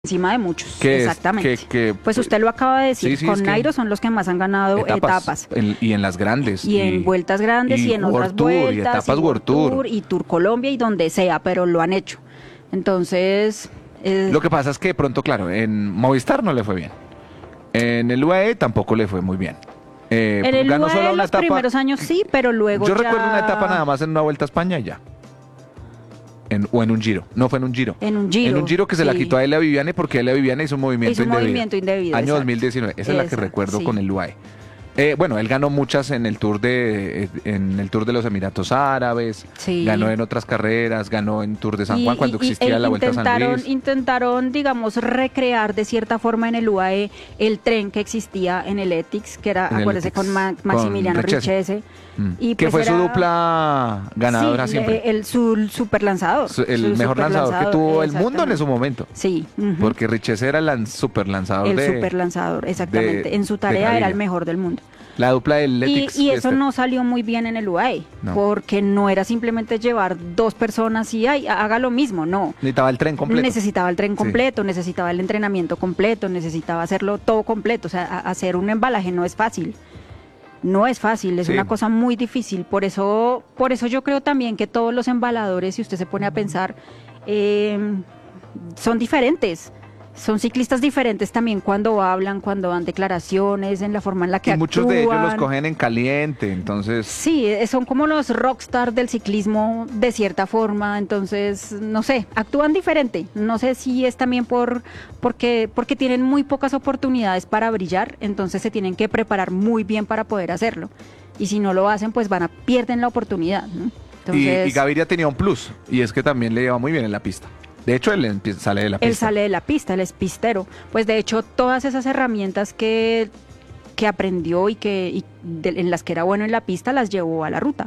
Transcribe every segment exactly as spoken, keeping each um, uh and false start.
encima de muchos, ¿Qué es? exactamente. ¿Qué- qué- Pues usted lo acaba de decir, Sí, sí, con es que Nairo son los que más han ganado etapas. en- y en las grandes. Y en vueltas grandes y, en World otras Tour, vueltas. Y etapas World Tour. Y Tour Colombia y donde sea, pero lo han hecho. Entonces... eh, Lo que pasa es que de pronto, claro, en Movistar no le fue bien. En el U A E tampoco le fue muy bien. Eh, en el ganó U A E solo una los etapa. primeros años sí, pero luego Yo ya... recuerdo una etapa nada más en una Vuelta a España y ya. En, o en un Giro. No, fue en un Giro. En un Giro, En un Giro que se la sí. quitó a Elia Viviani porque Elia Viviani hizo un movimiento Hizo un indebido. movimiento indebido, Año exacto. dos mil diecinueve. Esa es la que Esa, recuerdo sí. con el U A E. Eh, bueno, él ganó muchas en el Tour de en el Tour de los Emiratos Árabes, Sí. ganó en otras carreras, ganó en Tour de San Y- Juan cuando y- y- existía e la Vuelta a San intentaron, Luis. intentaron, digamos, recrear de cierta forma en el U A E el tren que existía en el Etix, que era, En el acuérdese, Etix, con Ma- con Maximiliano Richese. Richese. Mm. Y que pues fue su era- dupla ganadora Sí, siempre. le- el su super lanzador. Su- el mejor lanzador que tuvo el mundo en ese momento. Sí. ujú. Porque Richese era el lan- super lanzador El de super lanzador, exactamente. de- en su de tarea era Gaviria. el mejor del mundo. la dupla del Y, Letix. y eso este. no salió muy bien en el U A E, No. porque no era simplemente llevar dos personas y ay, haga lo mismo, no. Necesitaba el tren completo. Necesitaba el tren Sí. completo, necesitaba el entrenamiento completo, necesitaba hacerlo todo completo. O sea, a- hacer un embalaje no es fácil. No es fácil, es Sí. una cosa muy difícil. Por eso, por eso yo creo también que todos los embaladores, si usted se pone a pensar, eh, son diferentes. Son ciclistas diferentes también cuando hablan, cuando dan declaraciones, en la forma en la que Y actúan. muchos de ellos los cogen en caliente, entonces Sí, eh, son como los rockstar del ciclismo de cierta forma, entonces, no sé, actúan diferente. No sé si es también por porque porque tienen muy pocas oportunidades para brillar, entonces se tienen que preparar muy bien para poder hacerlo. Y si no lo hacen, pues van a pierden la oportunidad, ¿no? y, Entonces, y Gaviria tenía un plus, y es que también le lleva muy bien en la pista. De hecho, él empie- sale de la pista. él sale de la pista, él es pistero. Pues de hecho, todas esas herramientas que, que aprendió y que y de- en las que era bueno en la pista, las llevó a la ruta.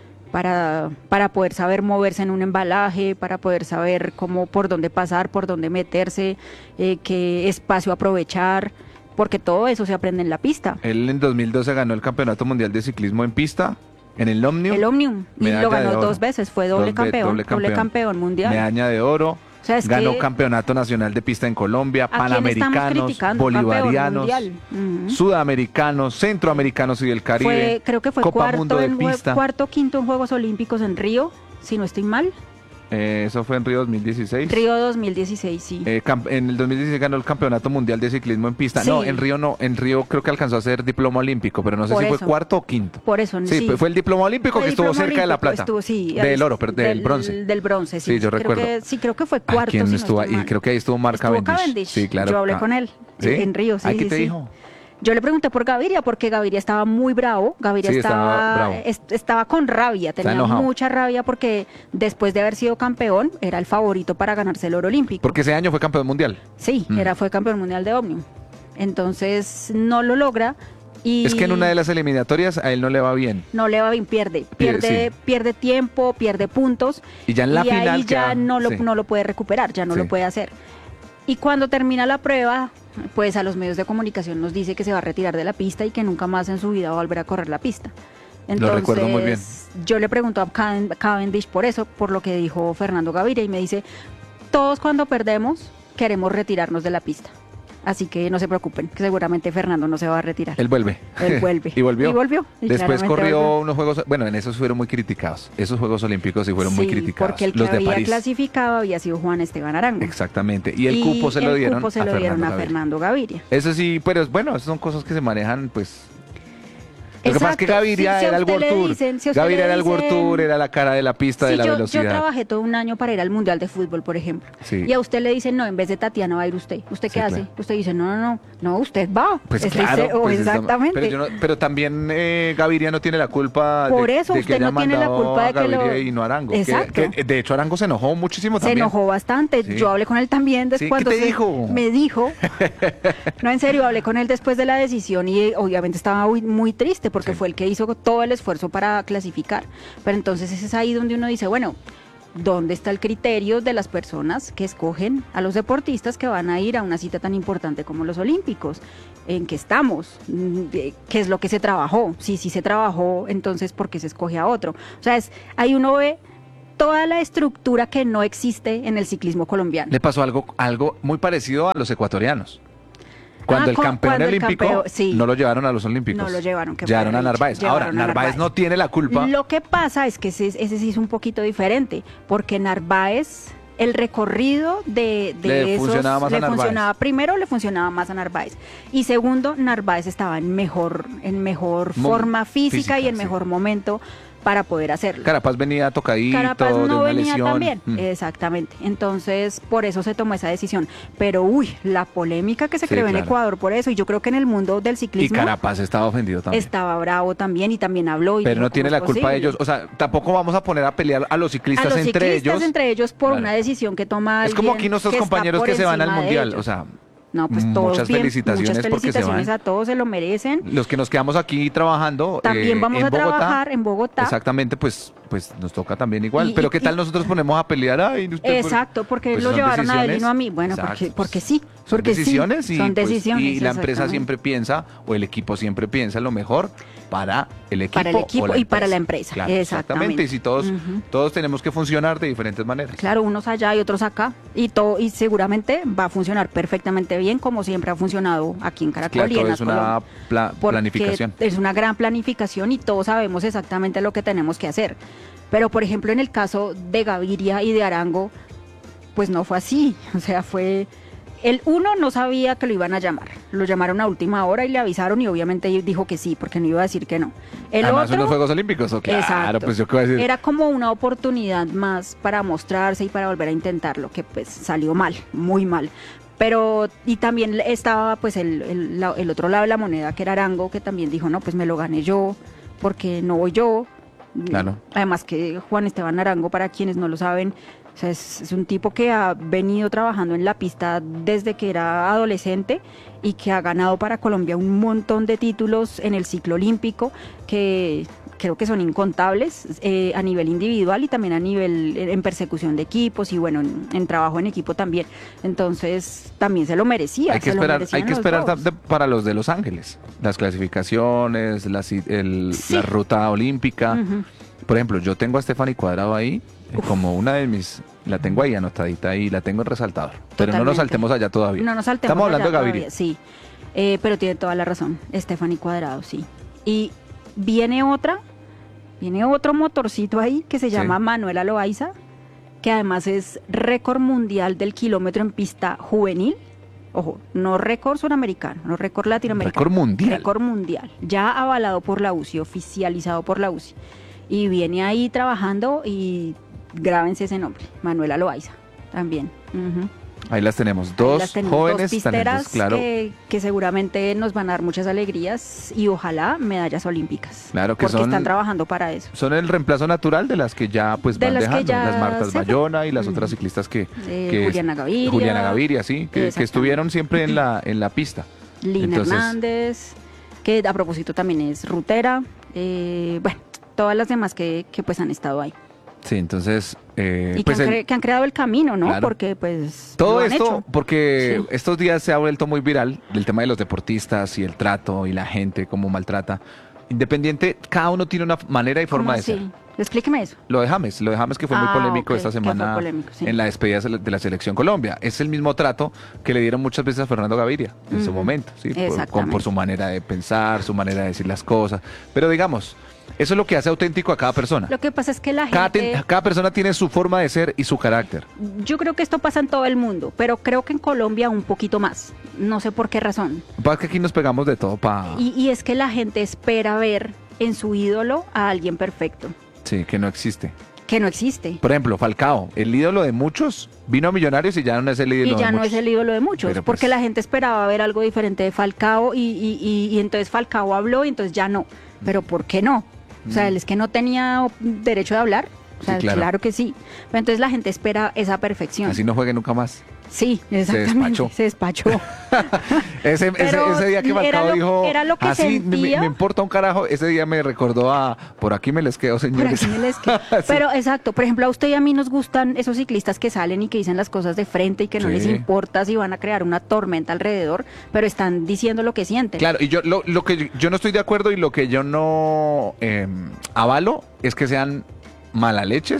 Para, para poder saber moverse en un embalaje, para poder saber cómo, por dónde pasar, por dónde meterse, eh, qué espacio aprovechar, porque todo eso se aprende en la pista. Él en dos mil doce ganó el Campeonato Mundial de Ciclismo en pista, en el Omnium. El Omnium, y medalla lo de ganó oro. dos veces, fue doble Dos ve- campeón, doble doble campeón. campeón mundial. Medalla de oro. O sea, es ganó que- Campeonato Nacional de Pista en Colombia, ¿A quién estamos Panamericanos, criticando? Campeón Bolivarianos, mundial. Ujú. Sudamericanos, Centroamericanos y del Caribe. Fue, creo que fue Copa Mundo cuarto, de en, jue- pista. cuarto quinto en Juegos Olímpicos en Río, si no estoy mal. Eh, eso fue en Río dos mil dieciséis. Río dos mil dieciséis, sí. Eh, cam- en el dos mil dieciséis ganó el Campeonato Mundial de Ciclismo en pista. Sí. No, en Río no. En Río creo que alcanzó a ser diploma olímpico, pero no sé Por si eso. fue cuarto o quinto. Por eso, Sí, sí. fue- fue el diploma olímpico Fue que estuvo diploma cerca de la olímpico, plata. estuvo, sí, del es- oro, pero del, bronce. Del bronce, sí. Sí, yo Creo recuerdo. que- sí, creo que fue ¿A cuarto. quién si no estuvo estoy ahí? mal. Creo que ahí estuvo Mark Estuvo Cavendish. Cavendish. Sí, claro. Yo hablé Ah. con él ¿Sí? en Río, sí, ¿Ah, qué sí, te sí. dijo? Yo le pregunté por Gaviria, porque Gaviria estaba muy bravo. Gaviria Sí, estaba estaba, bravo. es- estaba con rabia, tenía enojado. mucha rabia porque después de haber sido campeón, era el favorito para ganarse el oro olímpico. Porque ese año fue campeón mundial. Sí, Mm. era, fue campeón mundial de Omnium. Entonces no lo logra y Es que en una de las eliminatorias a él no le va bien. no le va bien, pierde, pierde, sí. pierde tiempo, pierde puntos Y ya en la y final ahí ya queda- no lo, sí. no lo puede recuperar, ya no Sí. lo puede hacer. Y cuando termina la prueba, pues a los medios de comunicación nos dice que se va a retirar de la pista y que nunca más en su vida va a volver a correr la pista. Entonces, recuerdo muy bien. yo le pregunto a Caven- Cavendish por eso, por lo que dijo Fernando Gaviria, y me dice, todos cuando perdemos queremos retirarnos de la pista. Así que no se preocupen, que seguramente Fernando no se va a retirar. Él vuelve. Él vuelve. y volvió. Y volvió. Y Después claramente corrió volvió. unos Juegos... Bueno, en esos fueron muy criticados. Esos Juegos Olímpicos sí fueron muy Sí, criticados. porque el que Los de había París. clasificado había sido Juan Esteban Arango. Exactamente. Y el cupo se lo el dieron cupo se a lo dieron Fernando a Gaviria. Fernando Gaviria. Eso sí, pero bueno, esas son cosas que se manejan, pues... Lo que pasa es que Exacto. Gaviria Si- si a era el usted World le Tour. dicen- si a usted Gaviria le era el World dicen- Tour, era la cara de la pista, de Sí, la yo, yo velocidad. trabajé todo un año para ir al Mundial de Fútbol, por ejemplo. Sí. Y a usted le dicen, no, en vez de Tatiana va a ir usted. ¿Usted Sí, qué hace? claro. Usted dice, no, no, no, no, usted va. Pues Es claro, ese- o pues está- exactamente. pero, yo no- pero también eh, Gaviria no tiene la culpa Por de, eso de usted que haya no tiene la mandado culpa de a que lo- Gaviria y no a Arango. Que- Exacto. que, de hecho, Arango se enojó muchísimo Se también. enojó bastante. Sí. Yo hablé con él también Sí, después. ¿qué te cuando se- dijo? Me dijo. No, en serio, hablé con él después de la decisión y eh, obviamente estaba muy, muy triste porque Sí. fue el que hizo todo el esfuerzo para clasificar. Pero entonces ese es ahí donde uno dice, bueno, ¿dónde está el criterio de las personas que escogen a los deportistas que van a ir a una cita tan importante como los Olímpicos? ¿En qué estamos? Mm, eh, ¿Qué es lo que se trabajó? Si sí se trabajó, entonces ¿por qué se escoge a otro? O sea, es, ahí uno ve toda la estructura que no existe en el ciclismo colombiano. Le pasó algo, algo muy parecido a los ecuatorianos. Cuando Ah, el cu- campeón cuando el olímpico campeón, sí. no lo llevaron a los olímpicos. No lo llevaron, que Llevaron fuera a dicho, Narváez. Ahora, llevaron a Narváez Narváez. no tiene la culpa. Lo que pasa es que ese, ese sí es un poquito diferente, porque Narváez, el recorrido de, de Le esos, funcionaba más a le Narváez. funcionaba, primero le funcionaba más a Narváez, y segundo, Narváez estaba en mejor, en mejor Mo- forma física, física, y en sí. mejor momento para poder hacerlo. Carapaz venía tocadito Carapaz de no una venía lesión. tan bien, Mm. exactamente. Entonces, por eso se tomó esa decisión. Pero, uy, la polémica que se Sí, creó en claro. Ecuador por eso, y yo creo que en el mundo del Y ciclismo Carapaz estaba ofendido también. estaba bravo también, y también habló. Y Pero dijo, no tiene ¿cómo la es culpa de posible? ellos. O sea, tampoco vamos a poner a pelear a los ciclistas A los entre ciclistas ellos. entre ellos por Claro. una decisión que toma Es como alguien aquí nuestros que está compañeros por que se van al encima de mundial. ellos. O sea, No, pues todos muchas bien, felicitaciones muchas porque se felicitaciones van. a todos, se lo merecen. Los que nos quedamos aquí trabajando. También eh, vamos en a Bogotá, trabajar en Bogotá. Exactamente, pues, pues nos toca también igual. Y- Pero y- ¿qué tal y- nosotros ponemos a pelear? Ay, usted por- Exacto, porque Pues lo son llevaron a él y decisiones. no a mí. Bueno, porque, Exacto. porque sí. Son Porque decisiones, sí, y, son pues, decisiones. y la empresa exactamente. siempre piensa, o el equipo siempre piensa lo mejor para el equipo. Para el equipo o la y para la empresa, Claro, exactamente. Y si todos, Ujú. todos tenemos que funcionar de diferentes maneras. Claro, unos allá y otros acá. Y todo, y seguramente va a funcionar perfectamente bien, como siempre ha funcionado aquí en Caracol Claro, y en todo las es una pla- porque planificación. es una gran planificación y todos sabemos exactamente lo que tenemos que hacer. Pero, por ejemplo, en el caso de Gaviria y de Arango, pues no fue así. O sea, fue... El uno no sabía que lo iban a llamar. Lo llamaron a última hora y le avisaron y obviamente dijo que sí, porque no iba a decir que no. El Además, otro... unos Juegos Olímpicos, ¿o? Claro, Exacto. pues yo qué voy a decir. Era como una oportunidad más para mostrarse y para volver a intentarlo, que pues salió mal, muy mal. Pero, y también estaba pues el, el, la- el otro lado de la moneda, que era Arango, que también dijo, no, pues me lo gané yo, porque no voy yo. Claro. Además que Juan Esteban Arango, para quienes no lo saben, o sea, es, es un tipo que ha venido trabajando en la pista desde que era adolescente y que ha ganado para Colombia un montón de títulos en el ciclo olímpico, que creo que son incontables eh, a nivel individual y también a nivel eh, en persecución de equipos y bueno, en, en trabajo en equipo también. Entonces, también se lo merecía. Hay que se lo esperar, hay merecían que los esperar dos. de- para los de Los Ángeles. Las clasificaciones, la, ci- el- Sí. la ruta olímpica. Ujú. Por ejemplo, yo tengo a Stephanie Cuadrado ahí eh, como una de mis... La tengo ahí anotadita y la tengo en resaltador. Pero no nos Totalmente. saltemos allá todavía. No nos saltemos Estamos hablando allá de Gaviria. todavía, sí. Eh, pero tiene toda la razón. Stephanie Cuadrado, sí. Y viene otra, viene otro motorcito ahí que se Sí. llama Manuela Loaiza, que además es récord mundial del kilómetro en pista juvenil. Ojo, no récord suramericano, no récord latinoamericano. Récord mundial. Récord mundial. Ya avalado por la U C I, oficializado por la U C I. Y viene ahí trabajando y grábense ese nombre, Manuela Loaiza, también. Ujú. Ahí las tenemos. Ahí Dos las tenemos, jóvenes dos pisteras talentos, claro. que, que seguramente nos van a dar muchas alegrías y ojalá medallas olímpicas. Claro que porque son- están trabajando para eso. Son el reemplazo natural de las que ya pues De van las que dejando. ya Las Martas se fue. Bayona y las Mm. otras ciclistas que... Eh, que es- Juliana Gaviria. Juliana Gaviria, sí. Que, que Exactamente. estuvieron siempre en la, en la pista. Lina Entonces- Hernández, que a propósito también es rutera. eh, bueno, todas las demás que, que pues han estado ahí. Sí, entonces... eh, Y pues que, han el- cre- que han creado el camino, ¿no? Claro. Porque pues Todo lo han esto, hecho. porque Sí. estos días se ha vuelto muy viral el tema de los deportistas y el trato y la gente, cómo maltrata. Independiente, cada uno tiene una manera y forma ¿Cómo de así? ser. Explíqueme eso. Lo de James, lo de James que fue muy Ah, polémico ok, esta que fue semana polémico, sí. en la despedida de la Selección Colombia. Es el mismo trato que le dieron muchas veces a Fernando Gaviria en su Ujú. momento, ¿sí? Por, con- Exactamente. por su manera de pensar, su manera de decir las cosas. Pero digamos, eso es lo que hace auténtico a cada persona. Lo que pasa es que la Cada, gente... ten- cada persona tiene su forma de ser y su carácter. Yo creo que esto pasa en todo el mundo, pero creo que en Colombia un poquito más. No sé por qué razón. Lo que pasa es que aquí nos pegamos de todo para... Y, y es que la gente espera ver en su ídolo a alguien perfecto, Sí, que no existe. que no existe. Por ejemplo, Falcao, el ídolo de muchos, vino a Millonarios y ya no es el ídolo Y ya de no muchos. es el ídolo de muchos, Pero, porque pues, la gente esperaba ver algo diferente de Falcao y, y, y- y entonces Falcao habló y entonces ya no. Pero ¿por qué no? O sea, él es que no tenía derecho de hablar. O sea, Mm. Sí, claro. claro. que sí. Pero entonces la gente espera esa perfección. Así no juegue nunca más. Sí, exactamente. despachó. Se despachó. Ese, ese, Pero ese día que era Falcao lo- dijo, era lo que así me, sentía. me importa un carajo, ese día me recordó a, por aquí me les quedo, Por señores. aquí me les quedo. Sí. Pero exacto, por ejemplo, a usted y a mí nos gustan esos ciclistas que salen y que dicen las cosas de frente y que no Sí. les importa si van a crear una tormenta alrededor, pero están diciendo lo que sienten. Claro, y yo lo, lo que yo, yo no estoy de acuerdo y lo que yo no eh, avalo es que sean malaleches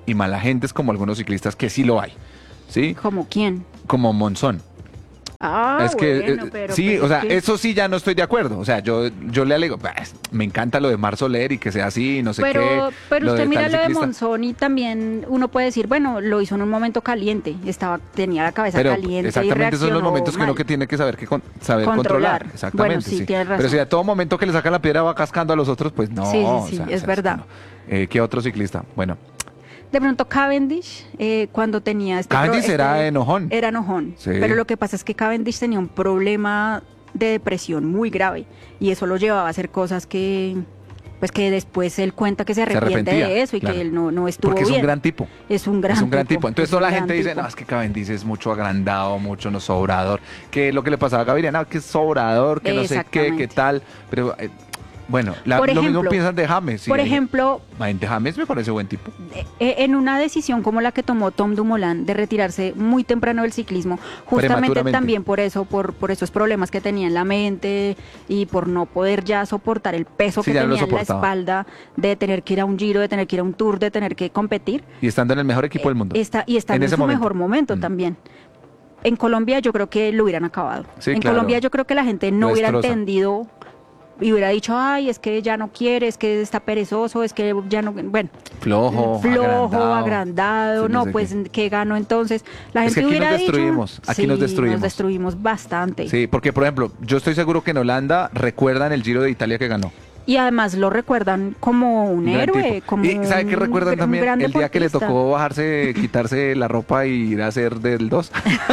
y mala gentes como algunos ciclistas que sí lo hay, ¿sí? ¿Como quién? Como Monzón. Ah, es que, bueno, eh, pero sí, pues o sea, es que- eso sí ya no estoy de acuerdo. O sea, yo, yo le alego, "Pues, me encanta lo de Mar Soler y que sea así, no sé pero, qué. pero lo usted de mira tal lo de ciclista". Monzón y también uno puede decir, bueno, lo hizo en un momento caliente, estaba, tenía la cabeza Pero caliente exactamente y esos son los reaccionó momentos que uno mal. que tiene que saber que con- saber Controlar. controlar. Exactamente, Bueno, sí, sí. tienes razón. Pero si a todo momento que le saca la piedra va cascando a los otros, pues no. Sí, sí, o sí, sea, es o sea, verdad. no. Eh, ¿Qué otro ciclista? Bueno, De pronto Cavendish, eh, cuando tenía este... Cavendish pro- era este- enojón. Era enojón. Sí. Pero lo que pasa es que Cavendish tenía un problema de depresión muy grave y eso lo llevaba a hacer cosas que... Pues que después él cuenta que se arrepiente arrepentía, de eso y claro. que él no, no estuvo porque es bien. un gran tipo. Es un gran es un gran tipo. tipo, Entonces es toda un la gran gente dice, tipo. no, es que Cavendish es mucho agrandado, mucho no sobrador. Que lo que le pasaba a Gaviria, no, que es sobrador, que no sé qué, qué Exactamente. tal. Pero eh, bueno, la- Por lo mismo ejemplo, piensan de James. sí, Por hay- ejemplo, Ay, de James me parece buen tipo. eh, en una decisión como la que tomó Tom Dumoulin de retirarse muy temprano del ciclismo, justamente Prematuramente. también por eso, por, por esos problemas que tenía en la mente y por no poder ya soportar el peso Sí, que ya no lo tenía en la soportaba. espalda de tener que ir a un Giro, de tener que ir a un Tour, de tener que competir. Y estando en el mejor equipo del mundo. Eh, Está, y está En en, ese su momento. mejor momento Mm. también. En Colombia yo creo que lo hubieran acabado. Sí, en claro. Colombia yo creo que la gente no Lo hubiera destroza. entendido y hubiera dicho, ay, es que ya no quiere, es que está perezoso, es que ya no, bueno, Flojo, flojo, agrandado. agrandado, Sí, no no, sé pues qué. ¿qué ganó entonces? La Es gente que aquí hubiera nos dicho, destruimos, aquí nos sí, destruimos. nos destruimos bastante. Sí, porque por ejemplo, yo estoy seguro que en Holanda recuerdan el Giro de Italia que ganó. Y además lo recuerdan como un, Un gran héroe, tipo. como Y ¿sabe qué un recuerdan gr- un también? gran El día que le deportista. tocó bajarse, quitarse la ropa y ir a hacer del dos.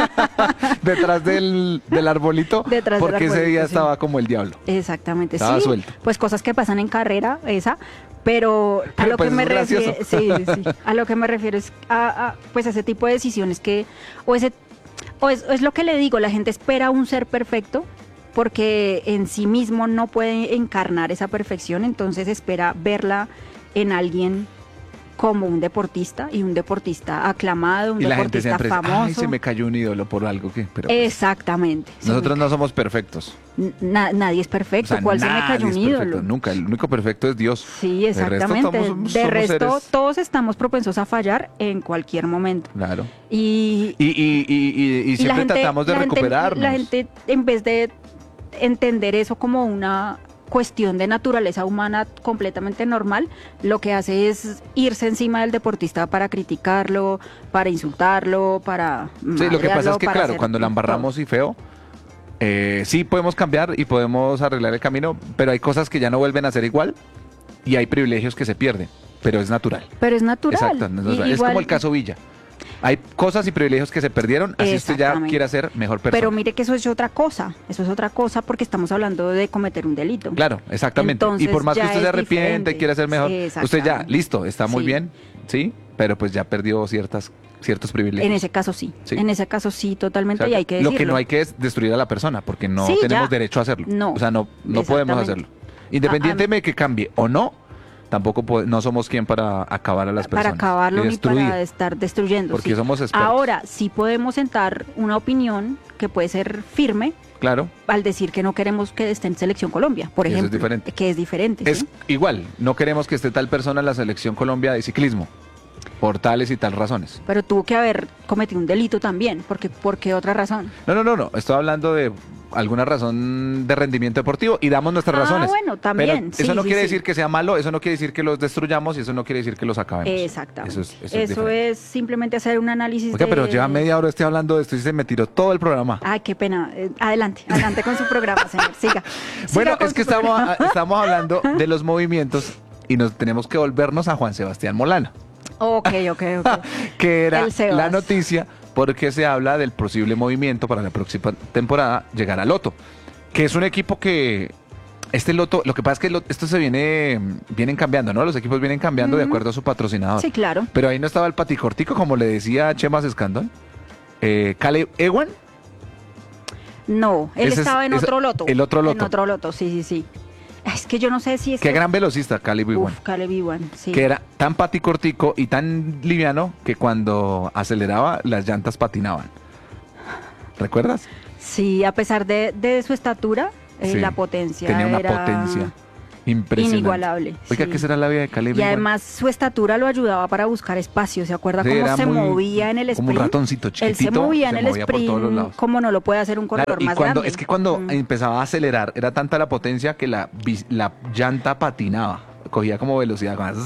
Detrás del, del arbolito. Detrás del porque ese arbolito, día sí. estaba como el diablo. Exactamente, Estaba sí. suelto. Pues cosas que pasan en carrera, esa. Pero a Pero lo pues que me es gracioso. refiero, sí, sí, sí. A lo que me refiero es a, a, pues a ese tipo de decisiones que o ese o es, es lo que le digo, la gente espera un ser perfecto porque en sí mismo no puede encarnar esa perfección, entonces espera verla en alguien como un deportista y un deportista aclamado, un Y la gente deportista siempre dice, famoso. ay, se me cayó un ídolo por algo que. Pero Exactamente. Se nosotros me- no somos perfectos. Na- nadie es O perfecto. sea, ¿Cuál se me nadie cayó un es ídolo? perfecto, nunca. El único perfecto es Dios. Sí, De resto exactamente. somos- de somos resto, seres- todos estamos propensos a fallar en cualquier momento. Claro. Y, Y, y, y, y, y y siempre tratamos de la gente- recuperarnos. la gente, en vez de entender eso como una cuestión de naturaleza humana completamente normal, lo que hace es irse encima del deportista para criticarlo, para insultarlo, para... Sí, lo que pasa es madrearlo, que, para claro, hacer cuando la todo. embarramos y feo, eh, sí podemos cambiar y podemos arreglar el camino, pero hay cosas que ya no vuelven a ser igual y hay privilegios que se pierden, pero es natural. Pero es natural. Exacto, no es, Y- natural. Es igual- como el caso Villa. Hay cosas y privilegios que se perdieron, así usted ya Exactamente. quiera ser mejor persona. Pero mire que eso es otra cosa, eso es otra cosa porque estamos hablando de cometer un delito. Claro, exactamente. Entonces, y por más que ya usted se es arrepiente y diferente. quiera ser mejor, Sí, usted ya, exactamente. listo, está muy Sí. bien, sí, pero pues ya perdió ciertas, ciertos privilegios. En ese caso sí, Sí. en ese caso sí, O totalmente, sea, y hay que lo decirlo. que no hay que es destruir a la persona, porque no Sí, tenemos ya. derecho a hacerlo. No, O sea, no, no podemos exactamente. hacerlo. Independientemente de que cambie o no, tampoco po- no somos quien para acabar a las para personas. acabarlo y ni destruir, para estar destruyendo. porque sí. somos expertos. Ahora sí podemos sentar una opinión que puede ser firme Claro, al decir que no queremos que esté en Selección Colombia, por Y eso es ejemplo. diferente. Que es diferente. es ¿sí? igual, no queremos que esté tal persona en la selección Colombia de ciclismo, por tales y tal razones. Pero tuvo que haber cometido un delito también, porque ¿por qué otra razón? No, no, no, no, estoy hablando de alguna razón de rendimiento deportivo y damos nuestras Ah, razones. bueno, también, Pero eso sí, no sí, quiere sí. decir que sea malo, eso no quiere decir que los destruyamos y eso no quiere decir que los acabemos. Exactamente. Eso es, eso Eso, es diferente. es simplemente hacer un análisis Oiga, de... pero lleva media hora estoy hablando de esto y se me tiró todo el programa. Ay, qué pena. Eh, adelante, adelante con su programa, señor. Siga. Bueno, Siga con es que su estamos, programa. estamos hablando de los movimientos y nos tenemos que volvernos a Juan Sebastián Molana, Ok, ok, ok. que era El Sebas. la noticia porque se habla del posible movimiento para la próxima temporada llegar a Loto, que es un equipo que este Loto, lo que pasa es que lo- esto se viene vienen cambiando, ¿no? Los equipos vienen cambiando de Ujú. acuerdo a su patrocinador. Sí, claro. Pero ahí no estaba el paticortico, como le decía Chema Escandón. Eh, Caleb Ewan. No, él Ese es- estaba en es otro loto. el otro loto. En otro loto, sí, sí, sí. Es que yo no sé si es Qué que... gran velocista, Caleb Ewan. Uf, Caleb Ewan, sí. Que era tan paticortico y tan liviano que cuando aceleraba las llantas patinaban. ¿Recuerdas? Sí, a pesar de, de su estatura, eh, Sí, la potencia tenía una era- potencia. Impresionante. Inigualable. Oiga, sí. ¿qué será la vida de Caleb? Y además su estatura lo ayudaba para buscar espacio. ¿Se acuerda Sí, cómo era se muy- movía en el sprint? como un ratoncito Él chiquitito, se movía en se el movía por todos los sprint lados. como no lo puede hacer un corredor Claro, y más cuando, grande. es que cuando Mm. empezaba a acelerar, era tanta la potencia que la, bis- la llanta patinaba, cogía como velocidad. Como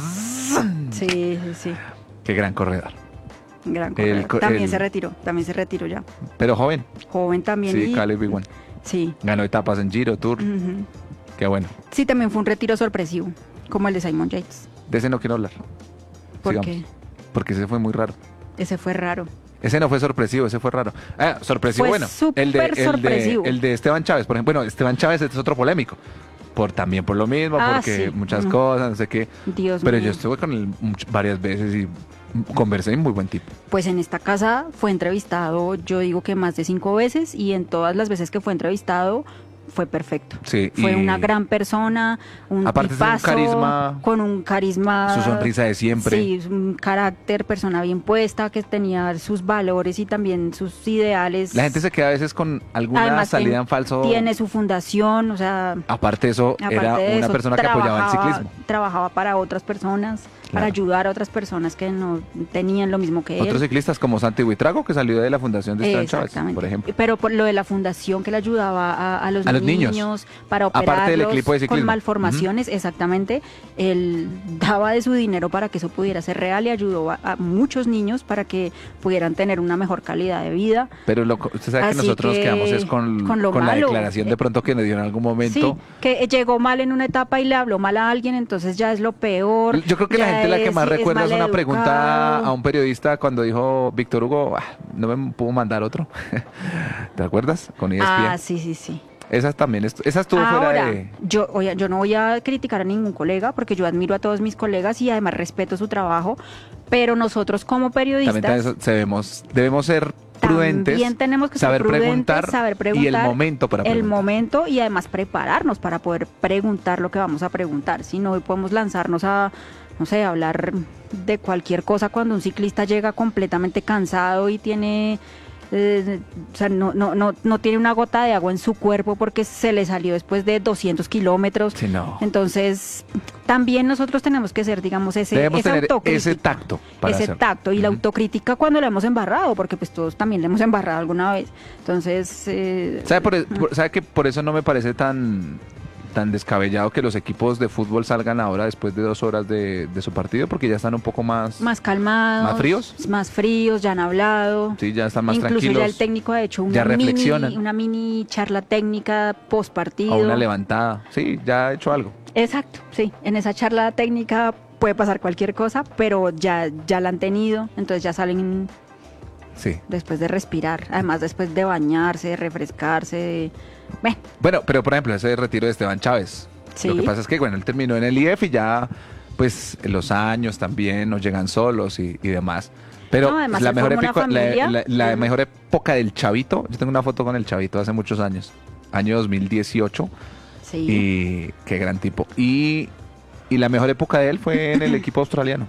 Sí, sí, sí. Qué gran corredor. Gran El corredor. co- También el- se retiró, también se retiró ya. Pero joven, Joven también. sí, y- Caleb Ewan. Sí. Ganó etapas en Giro, Tour, Ujú. qué bueno. Sí, también fue un retiro sorpresivo, como el de Simon Yates. De ese no quiero hablar, ¿Por Sigamos. qué? porque ese fue muy raro. Ese fue raro. Ese no fue sorpresivo, ese fue raro. Ah, sorpresivo, Fue bueno. súper el de, el de- sorpresivo. El de Esteban Chávez, por ejemplo. Bueno, Esteban Chávez es otro polémico. Por, también por lo mismo, Ah, porque sí. muchas Mm. cosas, no sé qué. Dios Pero mío. yo estuve con él much- varias veces y conversé, y muy buen tipo. Pues en esta casa fue entrevistado, yo digo que más de cinco veces, y en todas las veces que fue entrevistado fue perfecto. Sí, Fue y una gran persona, un aparte de un tipazo, carisma, con un carisma, su sonrisa de siempre. sí, un carácter, persona bien puesta, que tenía sus valores y también sus ideales. La gente se queda a veces con alguna Además, salida tiene- en falso. Tiene su fundación, o sea, Aparte de eso, aparte era de una eso, persona que apoyaba el trabajaba- ciclismo. Trabajaba para otras personas, para Claro. ayudar a otras personas que no tenían lo mismo que él. Otros ciclistas como Santi Buitrago, que salió de la fundación de Esteban Chávez, Exactamente. por ejemplo. Pero por lo de la fundación que le ayudaba a, a los, A los niños, niños. para Aparte operarlos del equipo de con ciclismo. malformaciones, exactamente, él daba de su dinero para que eso pudiera ser real y ayudó a, a muchos niños para que pudieran tener una mejor calidad de vida. Pero lo, usted sabe que Así nosotros que, quedamos es con, con lo con la malo. declaración de pronto que nos dio en algún momento. Sí, que llegó mal en una etapa y le habló mal a alguien, entonces ya es lo peor. Yo creo que la ya gente la que es- más recuerda es una maleducado. pregunta a un periodista cuando dijo Víctor Hugo, "Ah, no me pudo mandar otro". ¿Te acuerdas? Con E S P N. Ah, sí, sí, sí. Esa también, estu- esa estuvo Ahora, fuera de... yo, oye, yo no voy a criticar a ningún colega porque yo admiro a todos mis colegas y además respeto su trabajo, pero nosotros como periodistas También eso debemos, debemos ser prudentes, también tenemos que ser saber prudentes, preguntar, saber preguntar y el momento para el preguntar. momento y además prepararnos para poder preguntar lo que vamos a preguntar. Si no, hoy podemos lanzarnos a, no sé, a hablar de cualquier cosa cuando un ciclista llega completamente cansado y tiene... eh, o sea, no, no, no, no tiene una gota de agua en su cuerpo porque se le salió después de doscientos kilómetros. Sí, no. Entonces, también nosotros tenemos que ser, digamos, ese, Debemos esa tener autocrítica, ese tacto para ese hacerlo. tacto y la Ujú. autocrítica cuando le hemos embarrado, porque pues todos también le hemos embarrado alguna vez. Entonces, eh, ¿Sabe, por, por- sabe que por eso no me parece tan, tan descabellado que los equipos de fútbol salgan ahora después de dos horas de, de su partido? Porque ya están un poco más... más calmados, ¿Más fríos? más fríos, ya han hablado. Sí, ya están más Incluso tranquilos. ya el técnico ha hecho ya una mini, reflexionan. una mini charla técnica post A partido. una levantada. Sí, ya ha hecho algo. Exacto, sí. En esa charla técnica puede pasar cualquier cosa, pero ya, ya la han tenido, entonces ya salen Sí. después de respirar, además después de bañarse, de refrescarse, de... Bueno, Bueno, pero por ejemplo, ese retiro de Esteban Chávez. Sí. Lo que pasa es que, bueno, él terminó en el I F y ya, pues, los años también nos llegan solos y, y demás. Pero No, además la, él mejor formó una época, la, familia. la- la Ujú. mejor época del Chavito, yo tengo una foto con el Chavito hace muchos años, año dos mil dieciocho, sí. y qué gran tipo. Y, y la mejor época de él fue en el equipo australiano.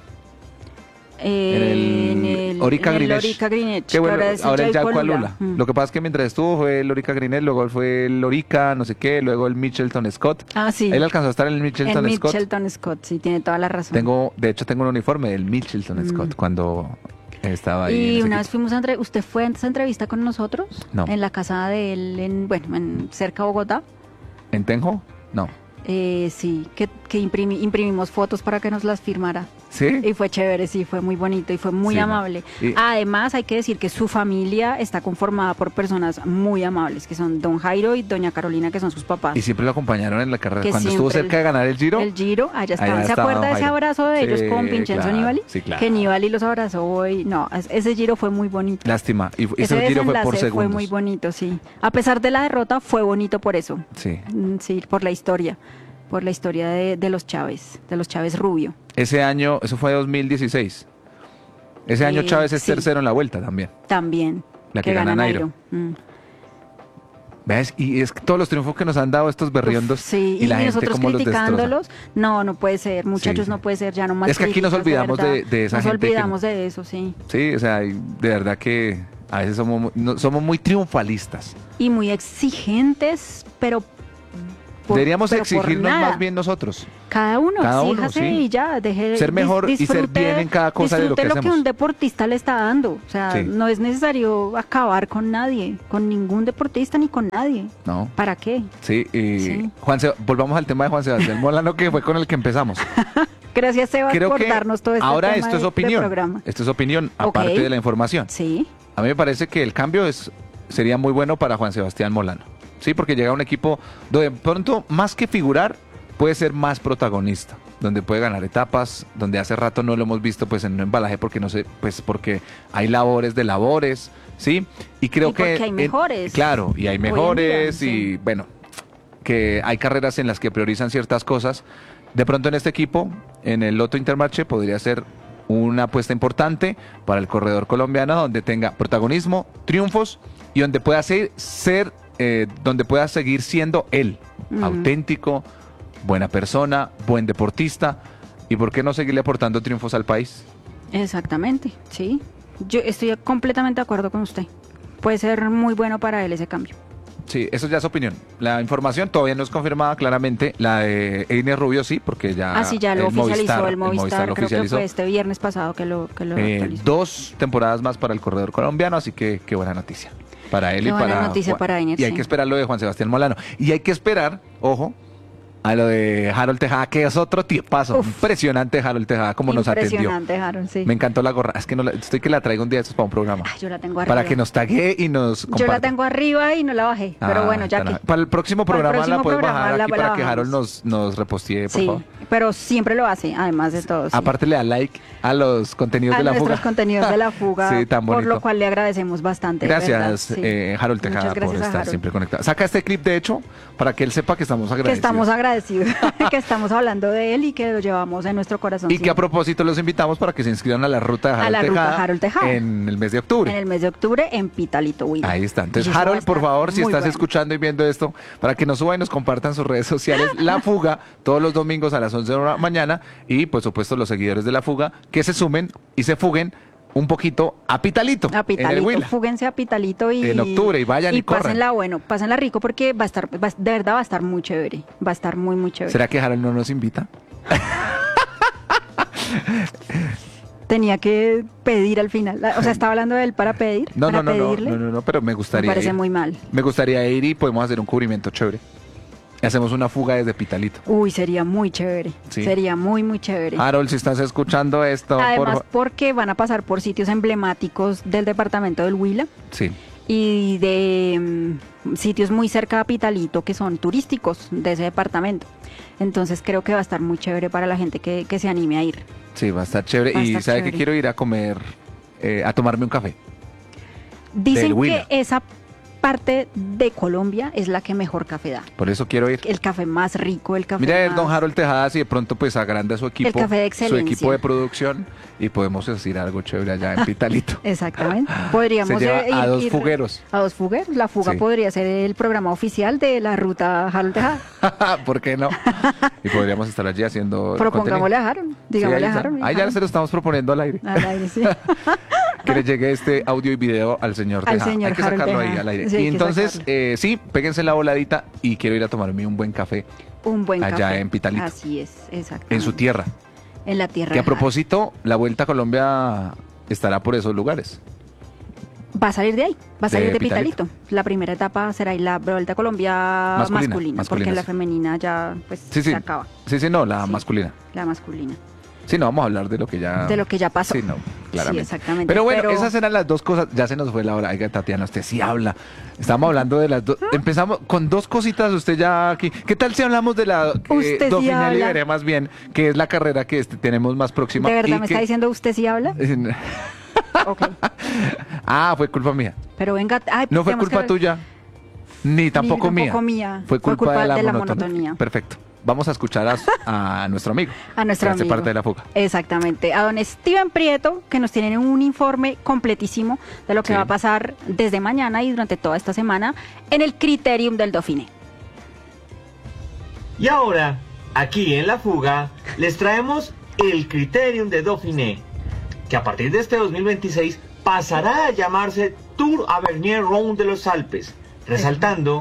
Eh, en el Orica en el Greenedge. Orica Greenedge, Qué bueno, ahora es ahora el Jayco Jayco Alula. Alula. Mm. Lo que pasa es que mientras estuvo fue el Orica Grinet, luego fue el Orica, no sé qué, luego el Mitchelton Scott. Ah, sí. Él alcanzó a estar en el Mitchelton en Scott. Mitchelton Scott, sí, tiene toda la razón. Tengo, de hecho, tengo un uniforme del Mitchelton Mm. Scott cuando estaba ahí. en Y ese una vez equipo. fuimos a entre... ¿Usted fue a esa entrevista con nosotros? No. En la casa de él, en, bueno, en cerca de Bogotá. ¿En Tenjo? No. Eh, sí, que, que imprimi- imprimimos fotos para que nos las firmara. ¿Sí? Y fue chévere, sí, fue muy bonito y fue muy Sí, ¿no? amable. Y- Además, hay que decir que su familia está conformada por personas muy amables, que son don Jairo y doña Carolina, que son sus papás. Y siempre lo acompañaron en la carrera. Que Cuando estuvo siempre cerca de ganar el Giro, El Giro, allá estaban. Allá ¿Se estaba acuerda de don ese Jairo. abrazo de ellos Sí, con Vincenzo claro, Nibali? sí, claro. Que Nibali los abrazó y no, es- ese Giro fue muy bonito. lástima. Y, y Ese ese Giro fue por desenlace fue segundos. muy bonito, sí. A pesar de la derrota, fue bonito por eso. Sí. Mm, Sí, por la historia, por la historia de, de los Chávez, de los Chávez Rubio. Ese año, eso fue dos mil dieciséis. Ese año Eh, Chávez es sí. tercero en la vuelta también. También. La que gana Nairo. Mm. ¿Ves? Y es que todos los triunfos que nos han dado estos berriondos Uf, sí, y, y, la gente nosotros como los destroza. criticándolos, no, no puede ser, muchachos, Sí, no sí. puede ser, ya no más Es que aquí nos críticas, olvidamos de- verdad. de esa Nos gente que- olvidamos de eso, sí. Sí, o sea, y de verdad que a veces somos, muy- no- somos muy triunfalistas. Y muy exigentes, pero por, Deberíamos pero por exigirnos nada. más bien nosotros. Cada uno, Cada uno, exíjase sí. y ya, deje Ser mejor dis- y ser disfrute- bien en cada cosa de lo que disfrute lo que hacemos. un deportista le está dando. O sea, Sí. no es necesario acabar con nadie, con ningún deportista ni con nadie. No. ¿Para qué? Sí, y Sí. Juan Se- volvamos al tema de Juan Sebastián Molano, que fue con el que empezamos. Gracias, Sebas, Creo por que darnos todo este ahora tema esto es de- de opinión. programa. Esto es opinión, Ok. aparte de la información. Sí, A mí me parece que el cambio es sería muy bueno para Juan Sebastián Molano. Sí, porque llega un equipo donde de pronto, más que figurar, puede ser más protagonista, donde puede ganar etapas, donde hace rato no lo hemos visto pues en un embalaje porque no sé, pues porque hay labores de labores, ¿sí? Y creo Y que porque hay en- mejores. claro, y hay Hoy en mejores día, y sí. bueno, que hay carreras en las que priorizan ciertas cosas. De pronto en este equipo, en el Loto Intermarché, podría ser una apuesta importante para el corredor colombiano, donde tenga protagonismo, triunfos y donde pueda ser, ser eh, donde pueda seguir siendo él, Ujú. auténtico, buena persona, buen deportista, y por qué no seguirle aportando triunfos al país. exactamente, sí. Yo estoy completamente de acuerdo con usted. Puede ser muy bueno para él ese cambio. Sí, eso ya es opinión. La información todavía no es confirmada claramente. La de Einer Rubio sí, porque ya Ah, sí, ya lo el oficializó Movistar- el Movistar, lo creo que oficializó. fue este viernes pasado que lo, que lo Eh, actualizó. dos temporadas más para el corredor colombiano, así que qué buena noticia para él Qué y buena para noticia Juan- para Einer, y hay sí. que esperar lo de Juan Sebastián Molano y hay que esperar, ojo, a lo de Harold Tejada, que es otro tipazo. Uf. Impresionante Harold Tejada, como nos atendió. Impresionante, Harold, sí. Me encantó la gorra. Es que no la- estoy que la traigo un día de estos para un programa. Ah, yo la tengo arriba. Para que nos tague y nos Yo comparta. la tengo arriba y no la bajé, pero Ah, bueno, ya tan- que... Para el próximo Para el programa próximo la podemos programa bajar la- aquí la para que bajamos. Harold nos, nos repostee, por Sí, favor. pero siempre lo hace, además de todo. Sí. Aparte le da like a los contenidos a de la nuestros fuga. contenidos de la fuga, Sí, tan por bonito. lo cual le agradecemos bastante. de verdad, Gracias, sí. eh, Harold Tejada, Muchas por gracias a estar Harold. siempre conectado. Saca este clip, de hecho, para que él sepa que estamos Que agradecidos. estamos agradecidos, que estamos hablando de él y que lo llevamos en nuestro corazón. Y que a siempre. propósito los invitamos para que se inscriban a la ruta de Harold, la ruta Tejada, Harold Tejada. en el mes de octubre. En el mes de octubre en Pitalito, Huila. Ahí está. Entonces, Y eso va a Harold, por estar favor, si muy estás bueno. escuchando y viendo esto, para que nos suban y nos compartan sus redes sociales, La Fuga, todos los domingos a las once de la mañana, y por supuesto los seguidores de La Fuga, que se sumen y se fuguen un poquito a Pitalito, A en el Pitalito, Huila. fúguense a Pitalito y... En octubre, y vayan y corran. pásenla bueno, pásenla rico porque va a estar, va- de verdad va a estar muy chévere, va a estar muy, muy chévere. ¿Será que Harold no nos invita? Tenía que pedir al final, o sea, estaba hablando de él para pedir, No, para no, no, no, pedirle. no, no, no, pero me Me gustaría parece ir. muy mal. Me gustaría ir y podemos hacer un cubrimiento chévere. Y hacemos una fuga desde Pitalito. Uy, sería muy chévere, Sí. sería muy, muy chévere. Harold, si estás escuchando esto, Además, por... porque van a pasar por sitios emblemáticos del departamento del Huila Sí. y de mm, sitios muy cerca a Pitalito que son turísticos de ese departamento. Entonces creo que va a estar muy chévere para la gente que, que se anime a ir. Sí, va a estar chévere. Va a y estar ¿sabe chévere. que quiero ir a comer, eh, a tomarme un café? Dicen Del que Huila. esa parte de Colombia es la que mejor café da. Por eso quiero ir. El café más rico, el café Mira, a ver, más... don Harold Tejada, si de pronto pues agranda su equipo, café de su excelencia. equipo de producción y podemos decir algo chévere allá en Pitalito. Exactamente. Podríamos Se lleva eh, a ir- dos ir- fugueros. A dos fugueros. La fuga Sí. podría ser el programa oficial de la ruta Harold Tejada. ¿Por qué no? Y podríamos estar allí haciendo Propongámosle a Harold. Digámosle Sí, ahí a está. Harold. Ahí ya Harold. se lo estamos proponiendo al aire. Al aire, sí. Que le llegue este audio y video al señor Al Tejada. señor Hay que Harold sacarlo ahí Tejada. al aire. Sí, hay y que entonces, sacarlo. eh, sí, péguense la voladita y quiero ir a tomarme un buen café Un buen allá café. en Pitalito. Así es, exactamente. en su tierra. En la tierra. Que a de Harold. propósito, la Vuelta a Colombia estará por esos lugares. Va a salir de ahí, va a salir De de, Pitalito. Pitalito. La primera etapa será ahí la Vuelta a Colombia Masculina, masculina, masculina, porque la sí. femenina ya pues Sí, sí. se acaba, Sí, sí, no, la Sí. masculina. la masculina. Sí, no, vamos a hablar de lo que ya... De lo que ya pasó. Sí, no, claramente. Sí, exactamente. Pero bueno, Pero- esas eran las dos cosas. Ya se nos fue la hora. Oiga, Tatiana, usted sí habla. Estamos hablando de las dos. Empezamos con dos cositas. Usted ya aquí. ¿Qué tal si hablamos de la Usted sí Dauphiné habla. Libéré, más bien, que es la carrera que este, tenemos más próxima? ¿De verdad y me que- está diciendo usted sí habla? Ok. Ah, fue culpa mía. Pero venga, ay, No fue tenemos culpa que- tuya, ni tampoco, tampoco mía. mía. Fue Fue culpa, culpa de la, de la monotonía. monotonía. Perfecto. Vamos a escuchar a, a nuestro amigo. A nuestro que hace amigo. parte de la fuga. Exactamente. A don Steven Prieto, que nos tienen un informe completísimo de lo que Sí. va a pasar desde mañana y durante toda esta semana en el Criterium del Dauphiné. Y ahora, aquí en La Fuga, les traemos el Criterium de Dauphiné, que a partir de este dos mil veintiséis pasará a llamarse Tour Avenir Round de los Alpes, resaltando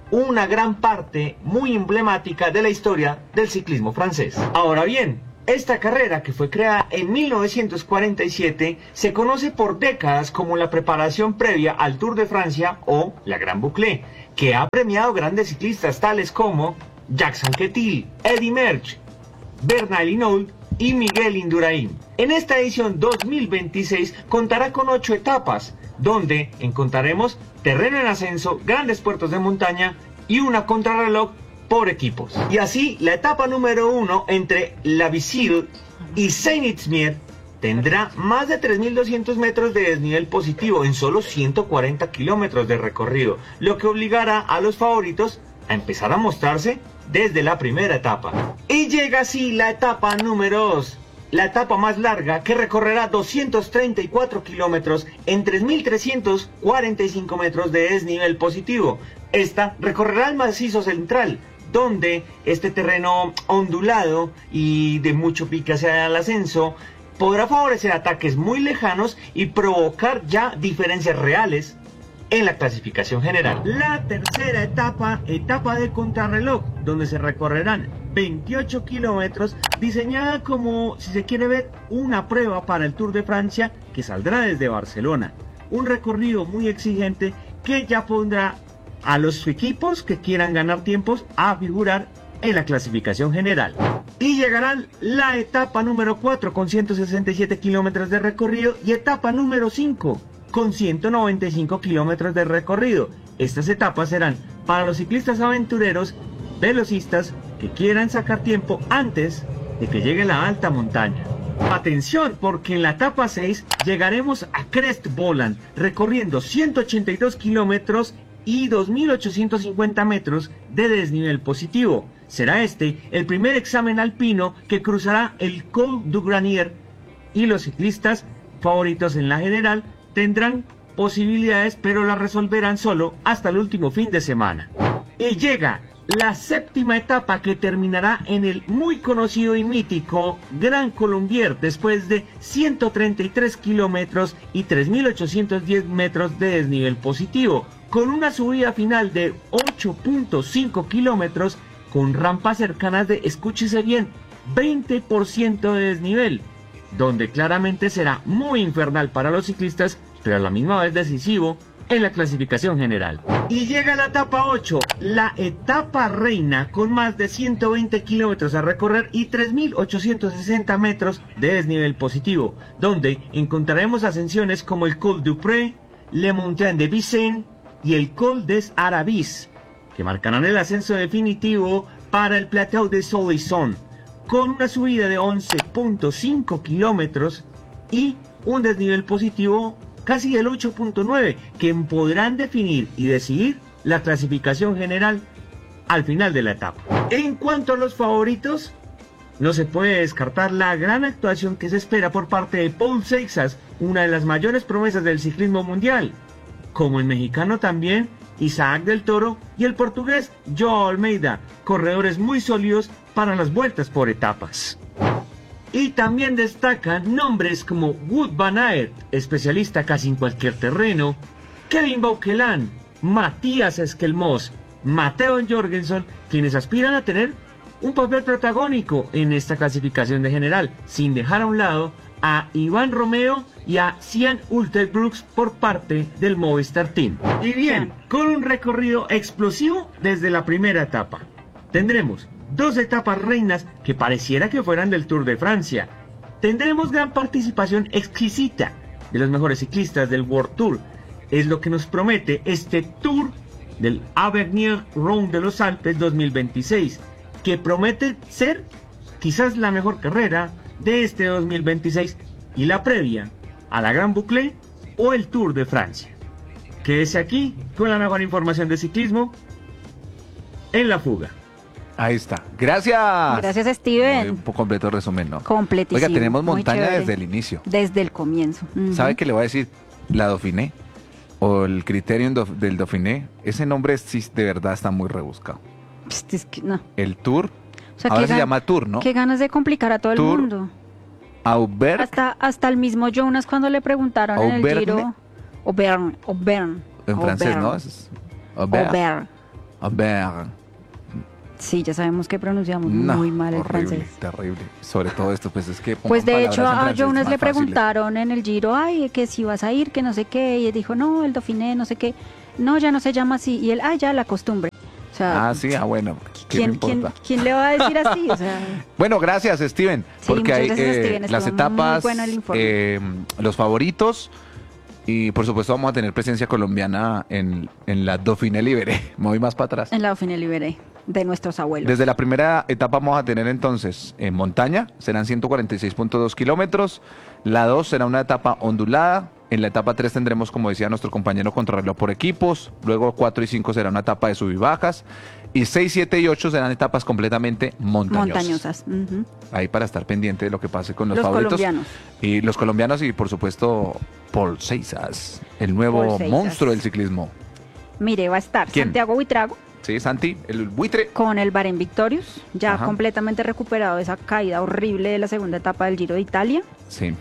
una gran parte muy emblemática de la historia del ciclismo francés. Ahora bien, esta carrera, que fue creada en mil novecientos cuarenta y siete, se conoce por décadas como la preparación previa al Tour de Francia o la Gran Boucle, que ha premiado grandes ciclistas tales como Jacques Anquetil, Eddy Merckx, Bernard Hinault y Miguel Indurain. En esta edición dos mil veintiséis contará con ocho etapas, donde encontraremos terreno en ascenso, grandes puertos de montaña y una contrarreloj por equipos. Y así, la etapa número uno entre La Vizille y Saint-Itzmier tendrá más de tres mil doscientos metros de desnivel positivo en solo ciento cuarenta kilómetros de recorrido, lo que obligará a los favoritos a empezar a mostrarse desde la primera etapa. Y llega así la etapa número dos, la etapa más larga, que recorrerá doscientos treinta y cuatro kilómetros en tres mil trescientos cuarenta y cinco metros de desnivel positivo. Esta recorrerá el macizo central, donde este terreno ondulado y de mucho pique hacia el ascenso podrá favorecer ataques muy lejanos y provocar ya diferencias reales en la clasificación general. La tercera etapa, etapa de contrarreloj, donde se recorrerán veintiocho kilómetros, diseñada como, si se quiere ver, una prueba para el Tour de Francia, que saldrá desde Barcelona. Un recorrido muy exigente que ya pondrá a los equipos que quieran ganar tiempos a figurar en la clasificación general. Y llegará la etapa número cuatro con ciento sesenta y siete kilómetros de recorrido y etapa número cinco con ciento noventa y cinco kilómetros de recorrido. Estas etapas serán para los ciclistas aventureros, velocistas que quieran sacar tiempo antes de que llegue la alta montaña. Atención, porque en la etapa seis llegaremos a Crest Voland, recorriendo ciento ochenta y dos kilómetros y dos mil ochocientos cincuenta metros de desnivel positivo. Será este el primer examen alpino que cruzará el Col du Granier, y los ciclistas favoritos en la general tendrán posibilidades, pero las resolverán solo hasta el último fin de semana. Y llega la séptima etapa, que terminará en el muy conocido y mítico Gran Colombier, después de ciento treinta y tres kilómetros y tres mil ochocientos diez metros de desnivel positivo, con una subida final de ocho punto cinco kilómetros, con rampas cercanas de, escúchese bien, veinte por ciento de desnivel, donde claramente será muy infernal para los ciclistas, pero a la misma vez decisivo en la clasificación general. Y llega la etapa ocho, la etapa reina, con más de ciento veinte kilómetros a recorrer y tres mil ochocientos sesenta metros de desnivel positivo, donde encontraremos ascensiones como el Col du Pré, Le Montagne de Vincennes y el Col des Arabis, que marcarán el ascenso definitivo para el Plateau de Solisson, con una subida de once punto cinco kilómetros y un desnivel positivo casi del ocho punto nueve, que podrán definir y decidir la clasificación general al final de la etapa. En cuanto a los favoritos, no se puede descartar la gran actuación que se espera por parte de Paul Seixas, una de las mayores promesas del ciclismo mundial, como el mexicano también Isaac del Toro y el portugués Joao Almeida, corredores muy sólidos para las vueltas por etapas. Y también destacan nombres como Wout van Aert, especialista casi en cualquier terreno, Kevin Bauquelin, Matías Esquelmos, Mateo Jorgensen, quienes aspiran a tener un papel protagónico en esta clasificación de general, sin dejar a un lado a Iván Romeo y a Cian Ulltenbrooks por parte del Movistar Team. Y bien, con un recorrido explosivo desde la primera etapa, tendremos dos etapas reinas que pareciera que fueran del Tour de Francia. Tendremos gran participación exquisita de los mejores ciclistas del World Tour. Es lo que nos promete este Tour del Avenir Round de los Alpes dos mil veintiséis, que promete ser quizás la mejor carrera de este dos mil veintiséis y la previa a la Gran Boucle o el Tour de Francia. Quédese aquí con la mejor información de ciclismo en La Fuga. Ahí está. Gracias. Gracias, Steven. Un poco completo resumen, ¿no? Completísimo. Oiga, tenemos muy montaña chévere. desde el inicio. Desde el comienzo. Uh-huh. ¿Sabe qué le voy a decir? La Dauphiné o el Criterium Dauph- del Dauphiné, ese nombre sí de verdad está muy rebuscado. Pst, es que no. El Tour, O sea, ahora qué se gan- llama Tour, ¿no? Qué ganas de complicar a todo el Tour, mundo. Aubert, Hasta, hasta el mismo Jonas, cuando le preguntaron en el Auvergne. Giro. Auvergne. Auvergne. en francés, ¿no? Auvergne. Es Aubert. Auvergne. Aubert. Sí, ya sabemos que pronunciamos No, muy mal el horrible, francés. terrible. Sobre todo esto, pues es que... Pues pongan de hecho palabras en a francés Jonas más le fáciles. preguntaron en el Giro, ay, que si vas a ir, que no sé qué, y él dijo, no, el Dauphiné, no sé qué, no, ya no se llama así, y él, ah, ya, la costumbre. O sea, Ah, sí, ah, bueno, ¿qué me ¿quién, quién, importa? quién le va a decir así? O sea, Bueno, gracias, Steven, Sí, porque muchas hay gracias, eh, Steven, las estuvo muy etapas, bueno el informe. eh, los favoritos, y por supuesto vamos a tener presencia colombiana en, en la Dauphiné Libéré. Me voy más para atrás. en la Dauphiné Libéré, de nuestros abuelos. Desde la primera etapa vamos a tener entonces en montaña, serán ciento cuarenta y seis punto dos kilómetros. La dos será una etapa ondulada. En la etapa tres tendremos, como decía nuestro compañero, contrarreloj por equipos. Luego cuatro y cinco será una etapa de sub y bajas. Y seis, siete y ocho serán etapas completamente montañosas. Montañosas. Ujú. Ahí para estar pendiente de lo que pase con los, Los favoritos. colombianos. Y los colombianos y por supuesto Paul Seisas, el nuevo Paul Seisas. monstruo del ciclismo. Mire, va a estar ¿Quién? Santiago Buitrago Sí, Santi, el buitre. con el Bahrein Victorious, ya Ajá. completamente recuperado de esa caída horrible de la segunda etapa del Giro de Italia. Sí.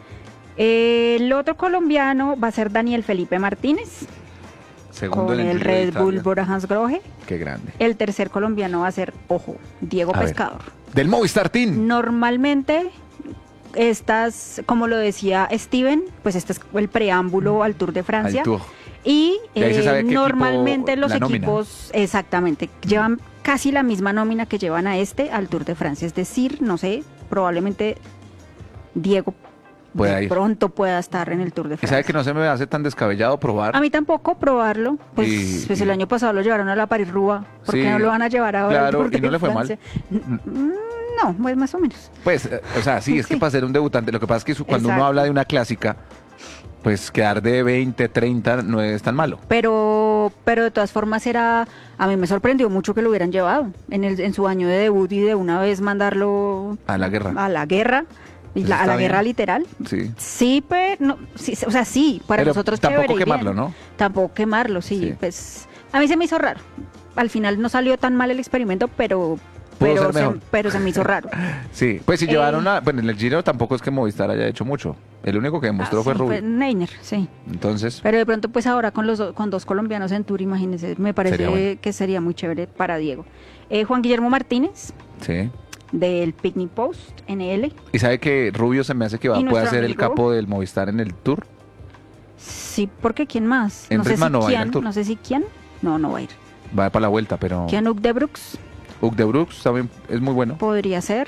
El otro colombiano va a ser Daniel Felipe Martínez Segundo con en el Giro de Red Bull Italia. Bora-Hansgrohe. Qué grande. El tercer colombiano va a ser, ojo, Diego A ver. Pescador. Del Movistar Team. Normalmente, estas, como lo decía Steven, pues este es el preámbulo al Tour de Francia. Al Tour. Y Y ahí se eh, sabe qué normalmente equipo, los la nómina. equipos, exactamente, llevan casi la misma nómina que llevan a este al Tour de Francia. Es decir, no sé, probablemente Diego Pueda de ir. pronto pueda estar en el Tour de Y Francia. sabe que no se me hace tan descabellado probar. A mí tampoco probarlo, pues, Y- pues y- el año pasado lo llevaron a la París-Roubaix, ¿por qué Sí, no lo van a llevar ahora al claro, Tour de y no le fue mal. Francia? Mm, No, pues más o menos. Pues, eh, o sea, sí, es que Sí. para ser un debutante, lo que pasa es que su- cuando uno Exacto. habla de una clásica, pues quedar de veinte, treinta no es tan malo. Pero, pero de todas formas era, a mí me sorprendió mucho que lo hubieran llevado en, el, en su año de debut y de una vez mandarlo A la guerra. a la guerra, y Eso la- a está la guerra bien. literal. Sí. Sí, pero, no, sí, o sea, sí, para Pero nosotros tampoco chévere y quemarlo, bien. ¿no? Tampoco quemarlo, sí, Sí. pues a mí se me hizo raro. Al final no salió tan mal el experimento, pero, Pudo pero, ser se, mejor. pero se me hizo raro. Sí, pues si Eh, llevaron a... Bueno, en el Giro tampoco es que Movistar haya hecho mucho. El único que demostró Ah, fue sí, Rubio. Neiner, sí. Entonces, Pero de pronto, pues ahora con los do- con dos colombianos en Tour, imagínense, me parece Sería bueno. que sería muy chévere para Diego. Eh, Juan Guillermo Martínez, sí. del Picnic Post, N L. ¿Y sabe que Rubio se me hace que va, ¿Y puede nuestro ser el amigo? capo del Movistar en el Tour? Sí, porque ¿quién más? En No sé si Ritma no va a ir al quién, Tour. no sé si quién. No, no va a ir. Va para la vuelta, pero... ¿Quién? Hug de Brooks Hug de Brooks también es muy bueno. podría ser.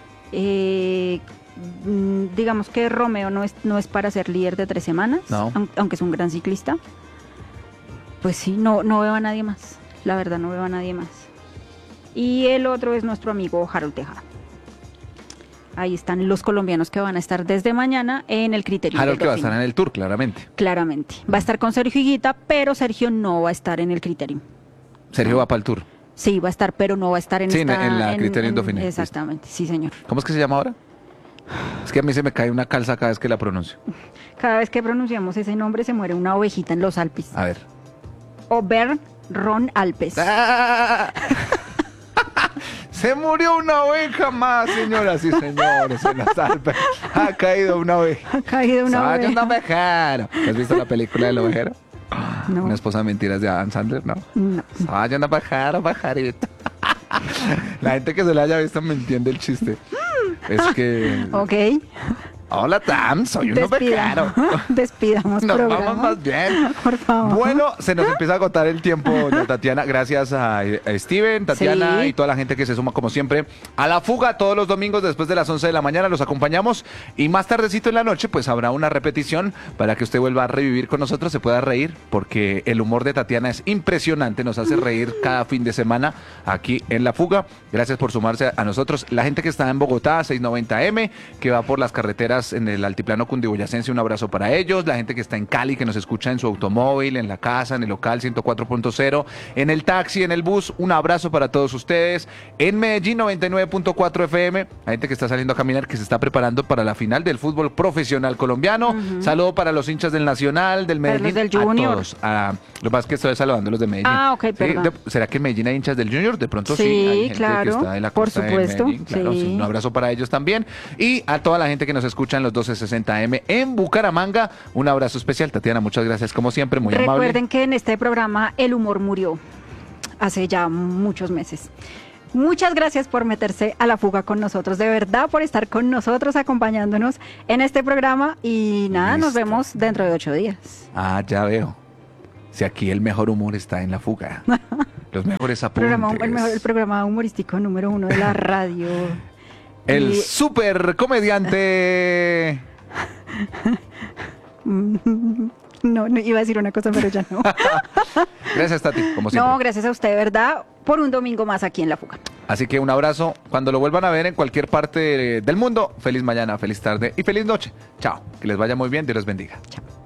Eh, mm, digamos que Romeo no es, no es para ser líder de tres semanas, No. aun- aunque es un gran ciclista. Pues sí, no, no veo a nadie más. La verdad, no veo a nadie más. Y el otro es nuestro amigo Harold Tejada. Ahí están los colombianos que van a estar desde mañana en el criterio. Harold del que va a Dauphiné. estar en el Tour, claramente. Claramente. Va a estar con Sergio Higuita, pero Sergio no va a estar en el criterio. Sergio va para el Tour. Sí, va a estar, pero no va a estar en Sí, en- esta... en la Criterium Dauphiné, Exactamente, sí, señor. ¿Cómo es que se llama ahora? Es que a mí se me cae una calza cada vez que la pronuncio. Cada vez que pronunciamos ese nombre se muere una ovejita en los Alpes. A ver. Ober Ron Alpes. ¡Ah! Se murió una oveja más, señoras y señores, en las Alpes. Ha caído una oveja. Ha caído una Vaya un oveja. ovejero. ¿Has visto la película del ovejero? No. Una esposa de mentiras de Adam Sandler, ¿no? No. Vaya una ovejero, pajarito. La gente que se la haya visto me entiende el chiste. Es que... Ok. Hola, Tam, soy un ovejero. Despida- Despidamos Nos programa. vamos más bien. Por favor. Bueno, se nos empieza a agotar el tiempo, doña Tatiana. Gracias a, a Steven, Tatiana Sí. y toda la gente que se suma, como siempre, a La Fuga todos los domingos después de las once de la mañana. Los acompañamos y más tardecito en la noche, pues habrá una repetición para que usted vuelva a revivir con nosotros, se pueda reír, porque el humor de Tatiana es impresionante. Nos hace reír cada fin de semana aquí en La Fuga. Gracias por sumarse a nosotros. La gente que está en Bogotá, seiscientos noventa M, que va por las carreteras en el altiplano cundiboyacense, un abrazo para ellos. La gente que está en Cali, que nos escucha en su automóvil, en la casa, en el local ciento cuatro punto cero, en el taxi, en el bus, un abrazo para todos ustedes. En Medellín noventa y nueve punto cuatro F M, la gente que está saliendo a caminar, que se está preparando para la final del fútbol profesional colombiano. Saludo para los hinchas del Nacional, del Para Medellín, los del Junior. a todos. A- lo que pasa es que estoy saludando a los de Medellín. Ah, ok, Sí, perdón. de- ¿Será que en Medellín hay hinchas del Junior? De pronto sí. Sí, hay gente claro, que está de la por costa de supuesto, Medellín, claro, sí. sí, un abrazo para ellos también. Y a toda la gente que nos escucha en los doce sesenta M en Bucaramanga, un abrazo especial. Tatiana, muchas gracias como siempre, muy amable. Recuerden que en este programa el humor murió. hace ya muchos meses. Muchas gracias por meterse a la fuga con nosotros, de verdad por estar con nosotros acompañándonos en este programa y nada, Listo. nos vemos dentro de ocho días. Ah, ya veo. Si aquí el mejor humor está en la fuga. Los mejores apuntes. Programa, el, mejor, el programa humorístico número uno de la radio. El Y- super comediante. No, no, iba a decir una cosa, pero ya no. Gracias, Tati, como siempre. No, gracias a usted, de verdad, por un domingo más aquí en La Fuga. Así que un abrazo. Cuando lo vuelvan a ver en cualquier parte del mundo, feliz mañana, feliz tarde y feliz noche. Chao. Que les vaya muy bien. Dios les bendiga. Chao.